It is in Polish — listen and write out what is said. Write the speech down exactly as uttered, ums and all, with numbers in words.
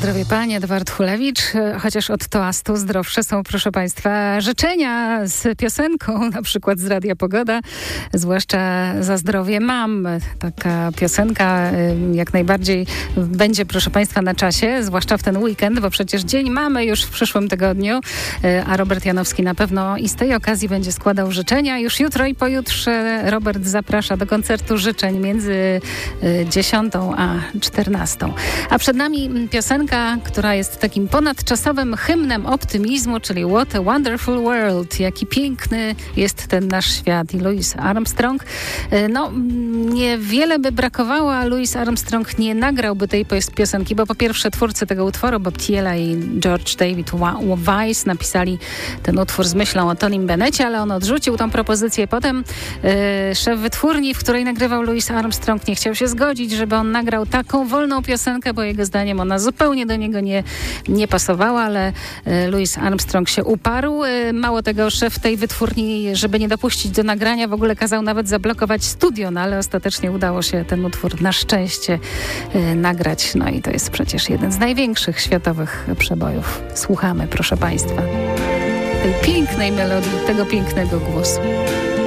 zdrowie Pani, Edward Hulewicz. Chociaż od toastu zdrowsze są, proszę Państwa, życzenia z piosenką, na przykład z Radia Pogoda, zwłaszcza za zdrowie mam. Taka piosenka jak najbardziej będzie, proszę Państwa, na czasie, zwłaszcza w ten weekend, bo przecież Dzień Mamy już w przyszłym tygodniu, a Robert Janowski na pewno i z tej okazji będzie składał życzenia. Już jutro i pojutrze Robert zaprasza do koncertu życzeń między dziesiątą a czternastą. A przed nami piosenka, która jest takim ponadczasowym hymnem optymizmu, czyli What a Wonderful World. Jaki piękny jest ten nasz świat. I Louis Armstrong. No, niewiele by brakowało, a Louis Armstrong nie nagrałby tej piosenki, bo po pierwsze twórcy tego utworu, Bob Thiele i George David Weiss, napisali ten utwór z myślą o Tonym Bennetcie, ale on odrzucił tą propozycję. Potem yy, szef wytwórni, w której nagrywał Louis Armstrong, nie chciał się zgodzić, żeby on nagrał taką wolną piosenkę, bo jego zdaniem ona zupełnie do niego nie, nie pasowała, ale y, Louis Armstrong się uparł. Y, mało tego, szef tej wytwórni, żeby nie dopuścić do nagrania, w ogóle kazał nawet zablokować studio, no ale ostatecznie udało się ten utwór na szczęście y, nagrać. No i to jest przecież jeden z największych światowych przebojów. Słuchamy, proszę Państwa, tej pięknej melodii, tego pięknego głosu.